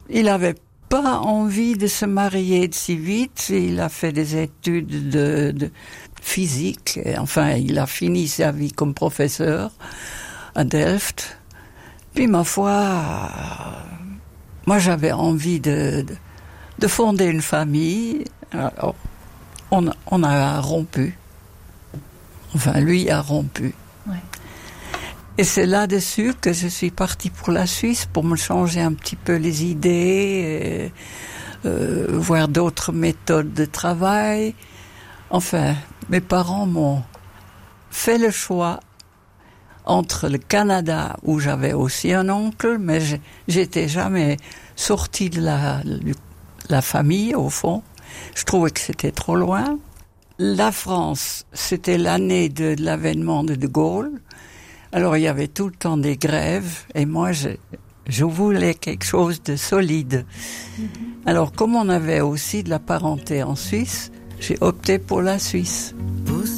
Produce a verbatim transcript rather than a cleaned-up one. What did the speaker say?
Il avait pas envie de se marier de si vite. Il a fait des études de, de physique. Et enfin, il a fini sa vie comme professeur à Delft. Puis, ma foi, moi, j'avais envie de, de, de fonder une famille. Alors, on, on a rompu. Enfin, lui a rompu. Ouais. Et c'est là-dessus que je suis partie pour la Suisse, pour me changer un petit peu les idées, et, euh, voir d'autres méthodes de travail. Enfin, mes parents m'ont fait le choix entre le Canada, où j'avais aussi un oncle, mais j'étais jamais sortie de la, de la famille, au fond. Je trouvais que c'était trop loin. La France, c'était l'année de, de l'avènement de De Gaulle. Alors, il y avait tout le temps des grèves, et moi, je, je voulais quelque chose de solide. Mm-hmm. Alors, comme on avait aussi de la parenté en Suisse, j'ai opté pour la Suisse.